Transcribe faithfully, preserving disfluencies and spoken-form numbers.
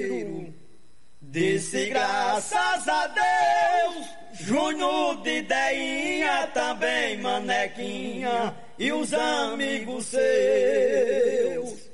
Disse graças a Deus, Júnior de Deinha, também Manequinha e os amigos seus.